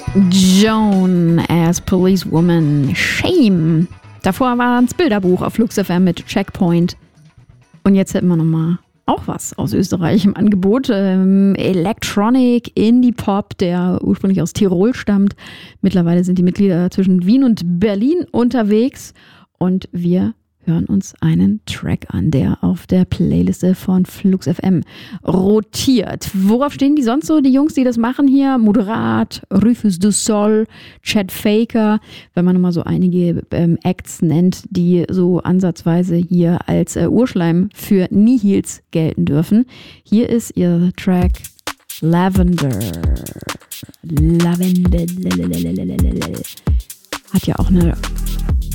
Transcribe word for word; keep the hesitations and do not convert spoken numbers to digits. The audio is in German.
Joan as Policewoman, Shame. Davor war es Bilderbuch auf Flux F M mit Checkpoint. Und jetzt hätten wir nochmal auch was aus Österreich im Angebot. Ähm, Electronic Indie Pop, der ursprünglich aus Tirol stammt. Mittlerweile sind die Mitglieder zwischen Wien und Berlin unterwegs. Und wir hören uns einen Track an, der auf der Playliste von Flux F M rotiert. Worauf stehen die sonst so, die Jungs, die das machen hier? Moderat, Rufus du Sol, Chad Faker, wenn man nochmal so einige ähm, Acts nennt, die so ansatzweise hier als äh, Urschleim für Nihils gelten dürfen. Hier ist ihr Track Lavender. Lavender. Hat ja auch eine